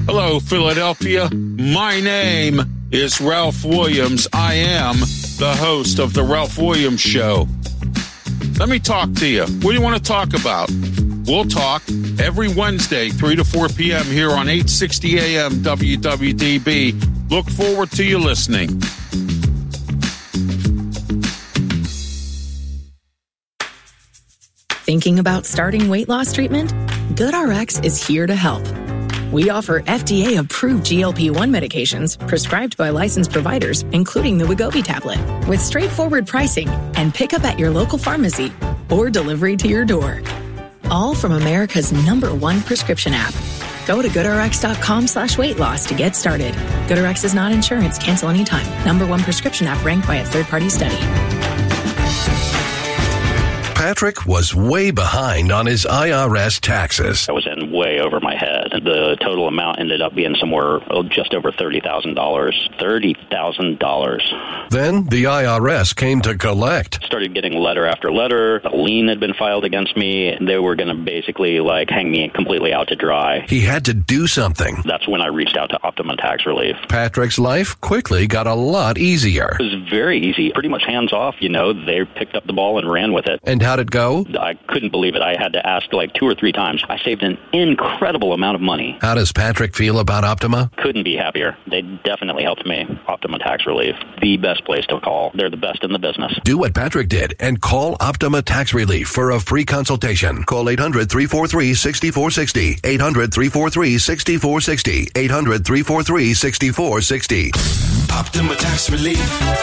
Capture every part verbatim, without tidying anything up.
Hello, Philadelphia. My name is Ralph Williams. I am the host of The Ralph Williams Show. Let me talk to you. What do you want to talk about? We'll talk every Wednesday, three to four p.m. here on eight sixty a.m. W W D B. Look forward to you listening. Thinking about starting weight loss treatment? GoodRx is here to help. We offer F D A-approved G L P one medications prescribed by licensed providers, including the Wegovy tablet, with straightforward pricing and pickup at your local pharmacy or delivery to your door. All from America's number one prescription app. Go to GoodRx.com slash weight loss to get started. GoodRx is not insurance. Cancel anytime. Number one prescription app ranked by a third-party study. Patrick was way behind on his I R S taxes. I was in way over my head. The total amount ended up being somewhere oh, just over thirty thousand dollars. thirty thousand dollars. Then the I R S came to collect. Started getting letter after letter. A lien had been filed against me. They were going to basically like hang me completely out to dry. He had to do something. That's when I reached out to Optimum Tax Relief. Patrick's life quickly got a lot easier. It was very easy. Pretty much hands off, you know. They picked up the ball and ran with it. And how'd it go? I couldn't believe it. I had to ask like two or three times. I saved an incredible amount of money. How does Patrick feel about Optima? Couldn't be happier. They definitely helped me. Optima Tax Relief, the best place to call. They're the best in the business. Do what Patrick did and call Optima Tax Relief for a free consultation. Call eight hundred, three four three, six four six zero. eight hundred, three four three, six four six zero. eight hundred, three four three, six four six zero. Optima Tax Relief.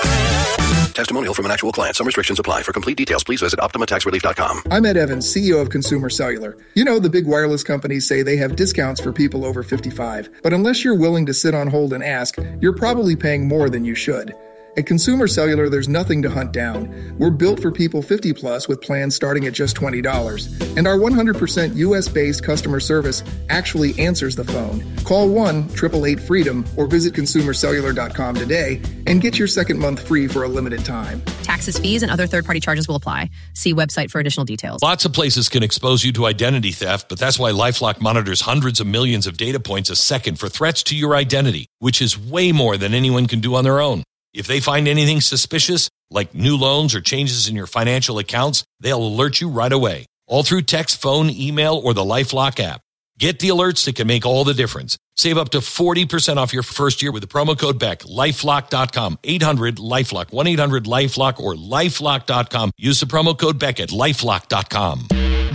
Testimonial from an actual client. Some restrictions apply. For complete details, please visit Optima Tax Relief dot com. I'm Ed Evans, C E O of Consumer Cellular. You know, the big wireless companies say they have discounts for people over fifty-five. But unless you're willing to sit on hold and ask, you're probably paying more than you should. At Consumer Cellular, there's nothing to hunt down. We're built for people fifty plus with plans starting at just twenty dollars. And our one hundred percent U S-based customer service actually answers the phone. Call one eight eight eight freedom or visit consumer cellular dot com today and get your second month free for a limited time. Taxes, fees, and other third-party charges will apply. See website for additional details. Lots of places can expose you to identity theft, but that's why LifeLock monitors hundreds of millions of data points a second for threats to your identity, which is way more than anyone can do on their own. If they find anything suspicious, like new loans or changes in your financial accounts, they'll alert you right away, all through text, phone, email, or the LifeLock app. Get the alerts that can make all the difference. Save up to forty percent off your first year with the promo code Beck. lifelock dot com, eight hundred LifeLock, one eight hundred LifeLock, or lifelock dot com. Use the promo code Beck at lifelock dot com.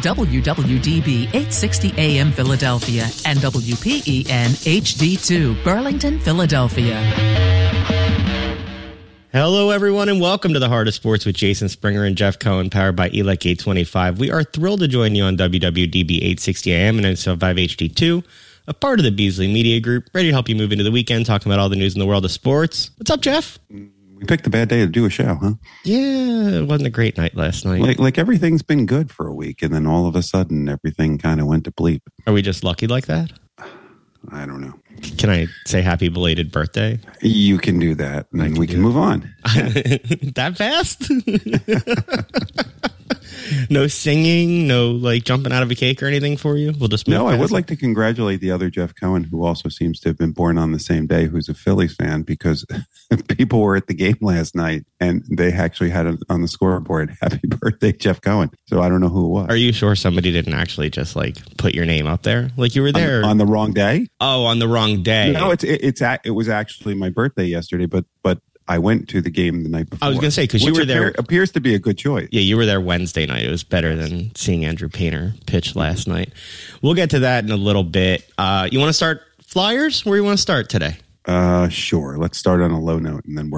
W W D B eight sixty A M Philadelphia and W P E N H D two Burlington, Philadelphia. Hello, everyone, and welcome to the Heart of Sports with Jason Springer and Jeff Cohen, powered by E L E C eight twenty-five. We are thrilled to join you on W W D B eight sixty A M and N C five H D two, a part of the Beasley Media Group, ready to help you move into the weekend, talking about all the news in the world of sports. What's up, Jeff? We picked a bad day to do a show, huh? Yeah, it wasn't a great night last night. Like, like everything's been good for a week, and then all of a sudden, everything kind of went to bleep. Are we just lucky like that? I don't know. Can I say happy belated birthday? You can do that, and then we can move on. That fast? No singing, no like jumping out of a cake or anything for you? We'll just move No, I would past like to congratulate the other Jeff Cohen, who also seems to have been born on the same day, who's a Phillies fan, because people were at the game last night and they actually had it on the scoreboard, happy birthday, Jeff Cohen. So I don't know who it was. Are you sure somebody didn't actually just like put your name up there? Like you were there on, on the wrong day? Oh, on the wrong day. No, it's it, it's it was actually my birthday yesterday, but but I went to the game the night before. I was going to say, because you were there. Appear, appears to be a good choice. Yeah, you were there Wednesday night. It was better than seeing Andrew Painter pitch last night. We'll get to that in a little bit. Uh, you want to start Flyers? Where do you want to start today? Uh, sure. Let's start on a low note and then work